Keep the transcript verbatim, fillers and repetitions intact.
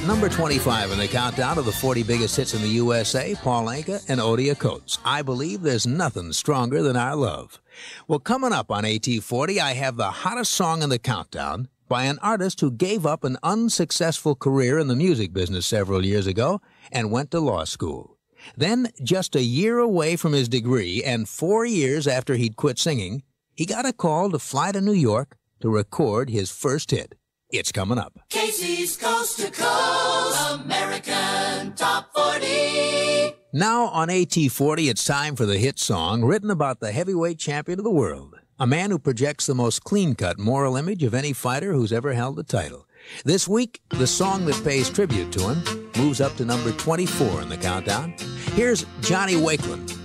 number twenty-five in the countdown of the forty biggest hits in the U S A, Paul Anka and Odia Coates. I believe there's nothing stronger than our love. Well, coming up on A T forty, I have the hottest song in the countdown by an artist who gave up an unsuccessful career in the music business several years ago and went to law school. Then, just a year away from his degree and four years after he'd quit singing, he got a call to fly to New York to record his first hit. It's coming up. Casey's Coast to Coast American Top forty. Now on A T forty, it's time for the hit song written about the heavyweight champion of the world, a man who projects the most clean-cut moral image of any fighter who's ever held the title. This week, the song that pays tribute to him moves up to number twenty-four in the countdown. Here's Johnny Wakeland